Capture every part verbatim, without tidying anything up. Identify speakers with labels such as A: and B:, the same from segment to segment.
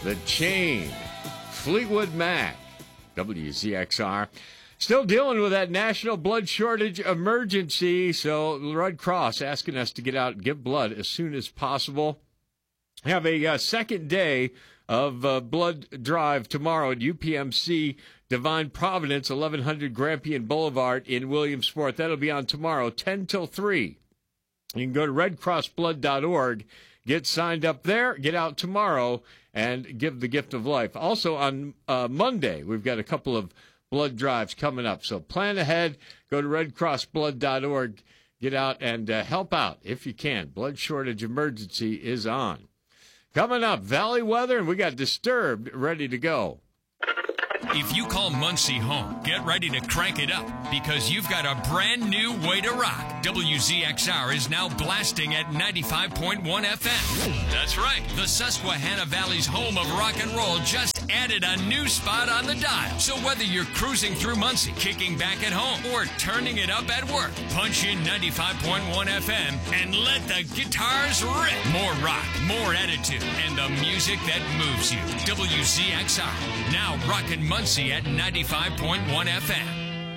A: The Chain, Fleetwood Mac, W Z X R. Still dealing with that national blood shortage emergency, so the Red Cross asking us to get out and give blood as soon as possible. Have a uh, second day of uh, blood drive tomorrow at U P M C Divine Providence, eleven hundred Grampian Boulevard in Williamsport. That'll be on tomorrow, ten till three. You can go to red cross blood dot org, get signed up there, get out tomorrow, and give the gift of life. Also on uh, Monday, we've got a couple of blood drives coming up. So plan ahead, go to red cross blood dot org, get out and uh, help out if you can. Blood shortage emergency is on. Coming up, Valley weather, and we got Disturbed ready to go.
B: If you call Muncie home, get ready to crank it up because you've got a brand new way to rock. W Z X R is now blasting at ninety-five point one F M. That's right. The Susquehanna Valley's home of rock and roll just added a new spot on the dial. So whether you're cruising through Muncie, kicking back at home, or turning it up at work, punch in ninety-five point one F M and let the guitars rip. More rock, more attitude, and the music that moves you. W Z X R, now rockin' Muncie at ninety-five point one F M.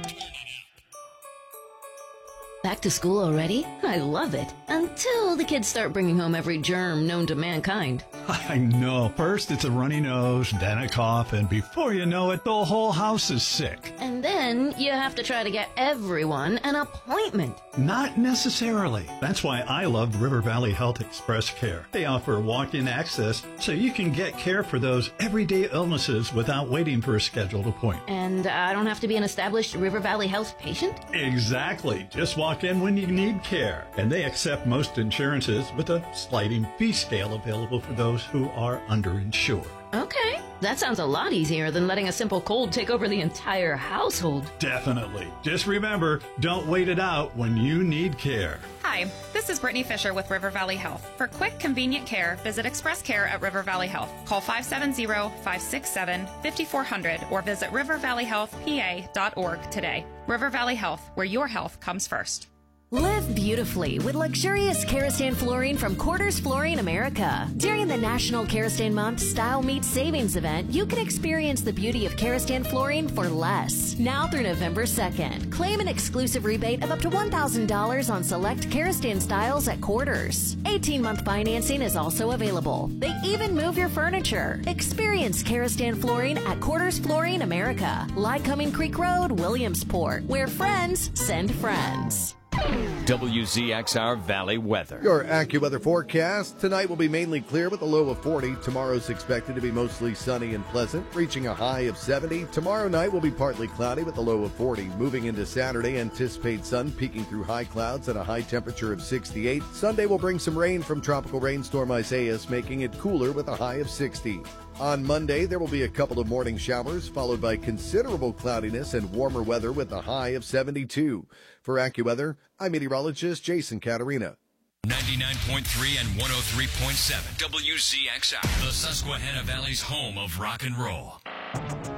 C: Back to school already? I love it. Until the kids start bringing home every germ known to mankind.
D: I know. First it's a runny nose, then a cough, and before you know it, the whole house is sick.
C: And then you have to try to get everyone an appointment.
D: Not necessarily. That's why I love River Valley Health Express Care. They offer walk-in access so you can get care for those everyday illnesses without waiting for a scheduled appointment.
C: And I don't have to be an established River Valley Health patient?
D: Exactly. Just walk in when you need care. And they accept most insurances with a sliding fee scale available for those who are underinsured.
C: Okay. That sounds a lot easier than letting a simple cold take over the entire household.
D: Definitely. Just remember, don't wait it out when you need care.
E: Hi, this is Brittany Fisher with River Valley Health. For quick, convenient care, visit Express Care at River Valley Health. Call five seven zero, five six seven, five four zero zero or visit river valley health p a dot org today. River Valley Health, where your health comes first.
F: Live beautifully with luxurious Karastan flooring from Quarters Flooring America. During the National Karastan Month Style Meets Savings event, you can experience the beauty of Karastan flooring for less. Now through November second, claim an exclusive rebate of up to one thousand dollars on select Karastan styles at Quarters. eighteen-month financing is also available. They even move your furniture. Experience Karastan flooring at Quarters Flooring America, Lycoming Creek Road, Williamsport, where friends send friends.
B: W Z X R Valley weather.
G: Your AccuWeather forecast. Tonight will be mainly clear with a low of forty. Tomorrow's expected to be mostly sunny and pleasant, reaching a high of seventy. Tomorrow night will be partly cloudy with a low of forty. Moving into Saturday, anticipate sun peeking through high clouds at a high temperature of sixty-eight. Sunday will bring some rain from tropical rainstorm Isaias, making it cooler with a high of sixty. On Monday, there will be a couple of morning showers, followed by considerable cloudiness and warmer weather with a high of seventy-two. For AccuWeather, I'm meteorologist Jason Caterina.
B: ninety-nine point three and one oh three point seven W Z X R, the Susquehanna Valley's home of rock and roll.